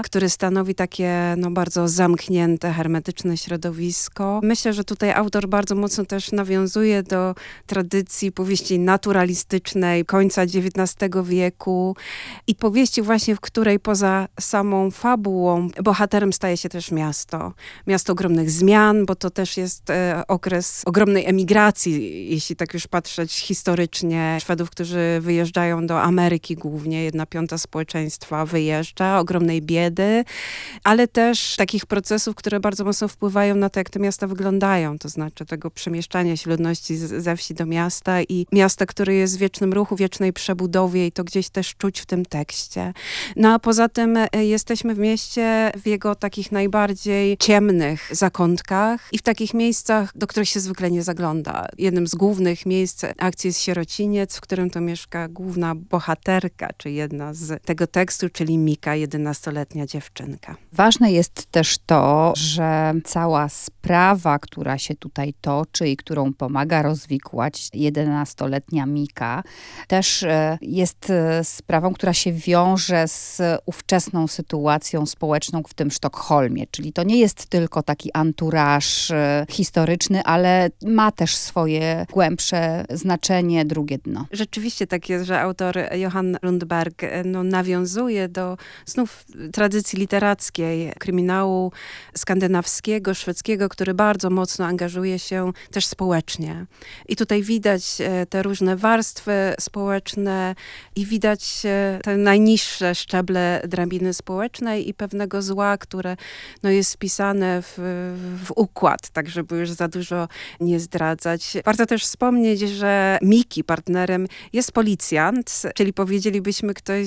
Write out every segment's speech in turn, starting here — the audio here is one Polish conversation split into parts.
Mika, który stanowi takie bardzo zamknięte, hermetyczne środowisko. Myślę, że tutaj autor bardzo mocno też nawiązuje do tradycji powieści naturalistycznej końca XIX wieku i powieści właśnie, w której poza samą fabułą bohaterem staje się też miasto. Miasto ogromnych zmian, bo to też jest okres ogromnej emigracji, jeśli tak już patrzeć historycznie. Szwedów, którzy wyjeżdżają do Ameryki głównie, 1/5 społeczeństwa wyjeżdża, ogromnej biedy, ale też takich procesów, które bardzo mocno wpływają na to, jak te miasta wyglądają, to znaczy tego przemieszczania się ludności ze wsi do miasta i miasta, które jest w wiecznym ruchu, wiecznej przebudowie i to gdzieś też czuć w tym tekście. No a poza tym jesteśmy w mieście w jego takich najbardziej ciemnych zakątkach i w takich miejscach, do których się zwykle nie zagląda. Jednym z głównych miejsc akcji jest Sierociniec, w którym to mieszka główna bohaterka, czy jedna z tego tekstu, czyli Mika, 11-letnia dziewczynka. Ważne jest też to, że cała sprawa, która się tutaj toczy i którą pomaga rozwikłać 11-letnia Mika, też jest sprawą, która się wiąże z ówczesną sytuacją społeczną w tym Sztokholmie. Czyli to nie jest tylko taki anturaż historyczny, ale ma też swoje głębsze znaczenie, drugie dno. Rzeczywiście tak jest, że autor Johan Rundberg nawiązuje do znów tradycji literackiej, kryminału skandynawskiego, szwedzkiego, który bardzo mocno angażuje się też społecznie. I tutaj widać te różne warstwy społeczne i widać te najniższe szczeble drabiny społecznej i pewnego zła, które jest wpisane w układ, tak żeby już za dużo nie zdradzać. Warto też wspomnieć, że Miki partnerem jest policjant, czyli powiedzielibyśmy ktoś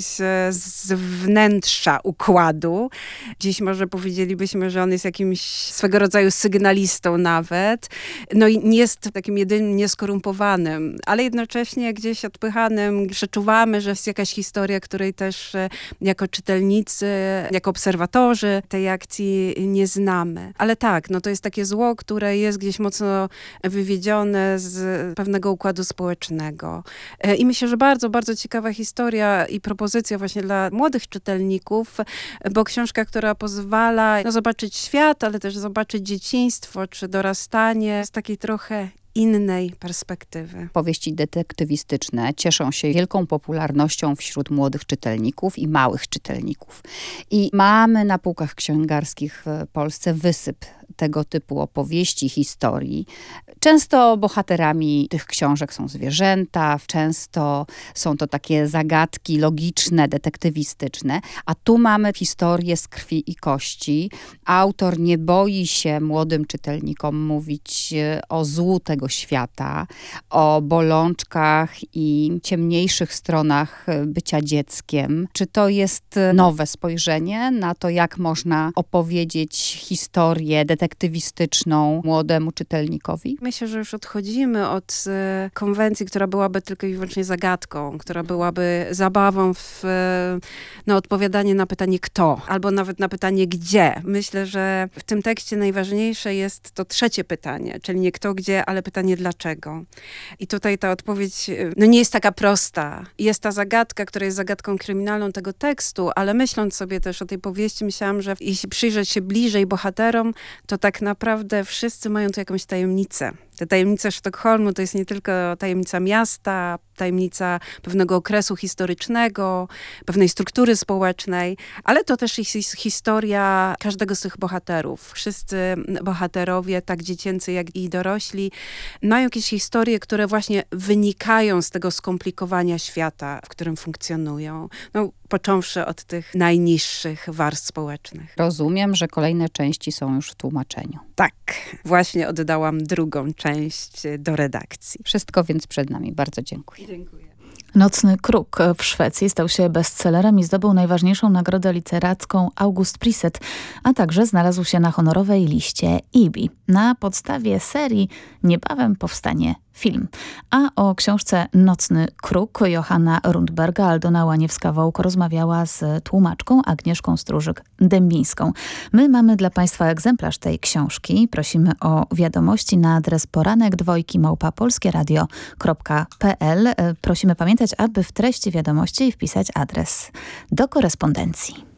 z wnętrza układu. Dziś może powiedzielibyśmy, że on jest jakimś swego rodzaju sygnalistą nawet. No i nie jest takim jedynym nieskorumpowanym, ale jednocześnie gdzieś odpychanym przeczuwamy, że jest jakaś historia, której też jako czytelnicy, jako obserwatorzy tej akcji nie znamy. Ale tak, to jest takie zło, które jest gdzieś mocno wywiedzione z pewnego układu społecznego. I myślę, że bardzo, bardzo ciekawa historia i propozycja właśnie dla młodych czytelników, bo książka, która pozwala zobaczyć świat, ale też zobaczyć dzieciństwo czy dorastanie z takiej trochę innej perspektywy. Powieści detektywistyczne cieszą się wielką popularnością wśród młodych czytelników i małych czytelników. I mamy na półkach księgarskich w Polsce wysyp tego typu opowieści, historii. Często bohaterami tych książek są zwierzęta, często są to takie zagadki logiczne, detektywistyczne, a tu mamy historię z krwi i kości. Autor nie boi się młodym czytelnikom mówić o złu tego świata, o bolączkach i ciemniejszych stronach bycia dzieckiem. Czy to jest nowe spojrzenie na to, jak można opowiedzieć historię detektywistyczną młodemu czytelnikowi? Myślę, że już odchodzimy od konwencji, która byłaby tylko i wyłącznie zagadką, która byłaby zabawą w odpowiadanie na pytanie kto, albo nawet na pytanie gdzie. Myślę, że w tym tekście najważniejsze jest to trzecie pytanie, czyli nie kto, gdzie, ale pytanie dlaczego. I tutaj ta odpowiedź nie jest taka prosta. Jest ta zagadka, która jest zagadką kryminalną tego tekstu, ale myśląc sobie też o tej powieści, myślałam, że jeśli przyjrzeć się bliżej bohaterom, to tak naprawdę wszyscy mają tu jakąś tajemnicę. Te tajemnice Sztokholmu to jest nie tylko tajemnica miasta, tajemnica pewnego okresu historycznego, pewnej struktury społecznej, ale to też jest historia każdego z tych bohaterów. Wszyscy bohaterowie, tak dziecięcy jak i dorośli, mają jakieś historie, które właśnie wynikają z tego skomplikowania świata, w którym funkcjonują. Począwszy od tych najniższych warstw społecznych. Rozumiem, że kolejne części są już w tłumaczeniu. Tak, właśnie oddałam drugą część do redakcji. Wszystko więc przed nami. Bardzo dziękuję. Dziękuję. Nocny Kruk w Szwecji stał się bestsellerem i zdobył najważniejszą nagrodę literacką August Priset, a także znalazł się na honorowej liście IBI. Na podstawie serii niebawem powstanie film. A o książce Nocny Kruk Johanna Rundberga Aldona Łaniewska-Wołk rozmawiała z tłumaczką Agnieszką Strużyk-Dębińską. My mamy dla Państwa egzemplarz tej książki. Prosimy o wiadomości na adres poranek@polskieradio.pl. Prosimy pamiętać, aby w treści wiadomości wpisać adres do korespondencji.